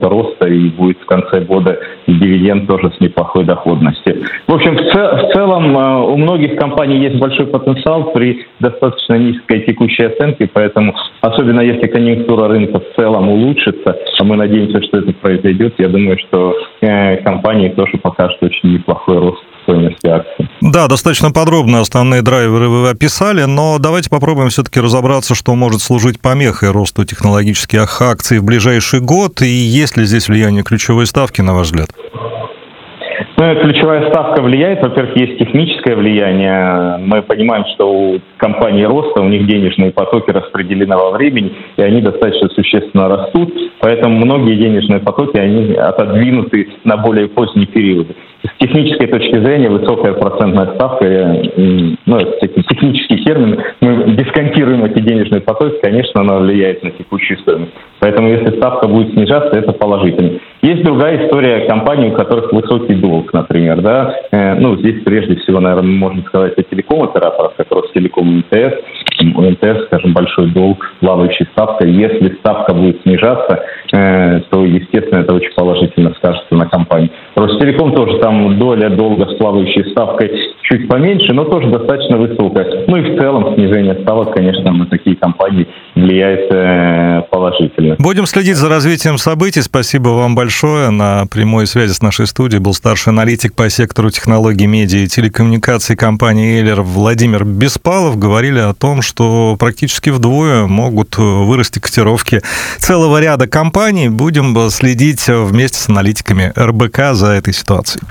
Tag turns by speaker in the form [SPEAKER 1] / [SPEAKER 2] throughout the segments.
[SPEAKER 1] роста и будет в конце года дивиденд тоже с неплохой доходностью. В общем, в целом у многих компаний есть большой потенциал при достаточно низкой текущей оценке, поэтому особенно если конъюнктура рынка в целом улучшится, а мы надеемся, что это произойдет, я думаю, что компании тоже покажут очень неплохой рост стоимости акций.
[SPEAKER 2] Да, достаточно подробно основные драйверы вы описали, но давайте попробуем все-таки разобраться, что может служить помехой росту технологических акций в ближайший год, и есть ли здесь влияние ключевой ставки, на ваш взгляд?
[SPEAKER 1] Ключевая ставка влияет. Во-первых, есть техническое влияние. Мы понимаем, что у компаний роста, у них денежные потоки распределены во времени, и они достаточно существенно растут. Поэтому многие денежные потоки, они отодвинуты на более поздние периоды. С технической точки зрения высокая процентная ставка, это технический термин, мы дисконтируем эти денежные потоки, конечно, она влияет на текущую стоимость. Поэтому если ставка будет снижаться, это положительно. Есть другая история компаний, у которых высокий долг, например, да. Здесь прежде всего, наверное, можно сказать о телеком-операторах, как Ростелеком и МТС. У МТС, скажем, большой долг с плавающей ставкой. Если ставка будет снижаться, то, естественно, это очень положительно скажется на компании. Ростелеком тоже там доля долга с плавающей ставкой чуть поменьше, но тоже достаточно высокая. И в целом снижение ставок, конечно, на такие компании влияет положительно.
[SPEAKER 2] Будем следить за развитием событий. Спасибо вам большое. На прямой связи с нашей студией был старший аналитик по сектору технологий, медиа и телекоммуникаций компании «Эйлер» Владимир Беспалов. Говорили о том, что практически вдвое могут вырасти котировки целого ряда компаний. Будем следить вместе с аналитиками РБК за этой ситуацией.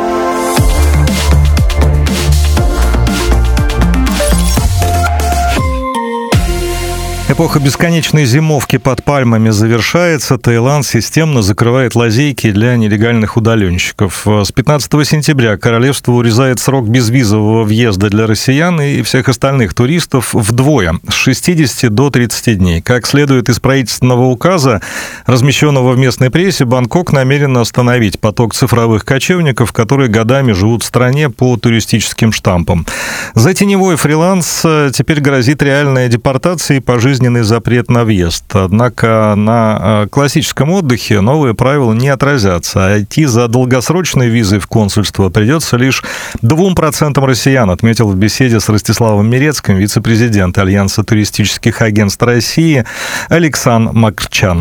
[SPEAKER 2] Эпоха бесконечной зимовки под пальмами завершается. Таиланд системно закрывает лазейки для нелегальных удаленщиков. С 15 сентября королевство урезает срок безвизового въезда для россиян и всех остальных туристов вдвое, с 60 до 30 дней. Как следует из правительственного указа, размещенного в местной прессе, Бангкок намерен остановить поток цифровых кочевников, которые годами живут в стране по туристическим штампам. За теневой фриланс теперь грозит реальная депортация и пожизненный запрет на въезд. Однако на классическом отдыхе новые правила не отразятся. А идти за долгосрочной визой в консульство придется лишь 2% россиян, отметил в беседе с Ростиславом Мирецким вице-президент Альянса туристических агентств России Александр Макрчан.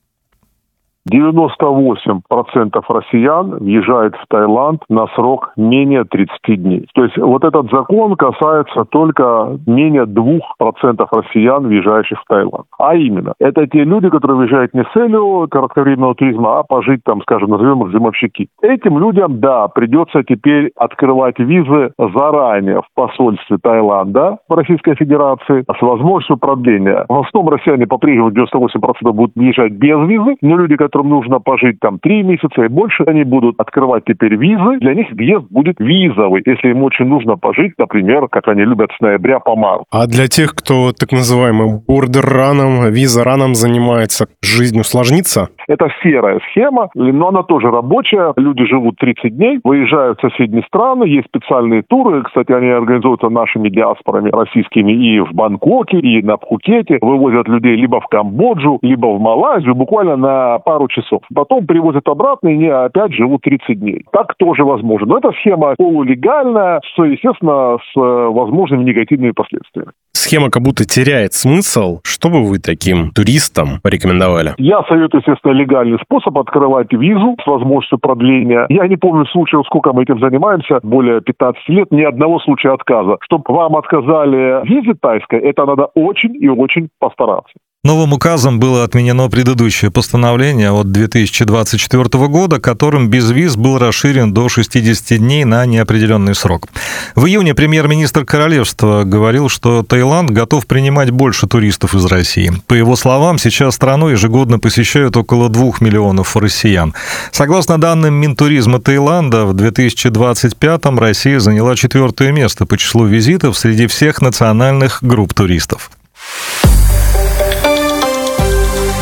[SPEAKER 3] 98% россиян въезжает в Таиланд на срок менее 30 дней. То есть вот этот закон касается только менее 2% россиян, въезжающих в Таиланд. А именно, это те люди, которые въезжают не с целью кратковременного туризма, а пожить там, скажем, назовем их зимовщики. Этим людям, да, придется теперь открывать визы заранее в посольстве Таиланда в Российской Федерации с возможностью продления. В основном россияне по-прежнему 98% будут въезжать без визы, но люди, которым нужно пожить там 3 месяца и больше, они будут открывать теперь визы. Для них въезд будет визовый, если им очень нужно пожить, например, как они любят с ноября по март.
[SPEAKER 4] А для тех, кто так называемым бордер-раном, виза-раном занимается, жизнь усложнится?
[SPEAKER 3] Это серая схема, но она тоже рабочая. Люди живут 30 дней, выезжают в соседние страны, есть специальные туры. Кстати, они организуются нашими диаспорами российскими и в Бангкоке, и на Пхукете. Вывозят людей либо в Камбоджу, либо в Малайзию, буквально на пару часов. Потом привозят обратно и опять живут 30 дней. Так тоже возможно. Но эта схема полулегальная, естественно, с возможными негативными последствиями.
[SPEAKER 4] Схема как будто теряет смысл. Что бы вы таким туристам порекомендовали?
[SPEAKER 3] Я советую, естественно, легальный способ открывать визу с возможностью продления. Я не помню случаев, сколько мы этим занимаемся, более 15 лет, ни одного случая отказа. Чтобы вам отказали в визе тайской, это надо очень и очень постараться.
[SPEAKER 2] Новым указом было отменено предыдущее постановление от 2024 года, которым безвиз был расширен до 60 дней на неопределенный срок. В июне премьер-министр королевства говорил, что Таиланд готов принимать больше туристов из России. По его словам, сейчас страну ежегодно посещают около 2 миллионов россиян. Согласно данным Минтуризма Таиланда, в 2025-м Россия заняла 4-е место по числу визитов среди всех национальных групп туристов.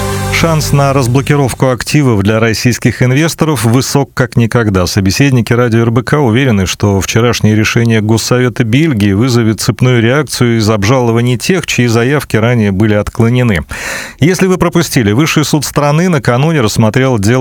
[SPEAKER 2] шанс на разблокировку активов для российских инвесторов высок как никогда. Собеседники радио РБК уверены, что вчерашнее решение Госсовета Бельгии вызовет цепную реакцию из обжалований тех, чьи заявки ранее были отклонены. Если вы пропустили, Высший суд страны накануне рассмотрел дело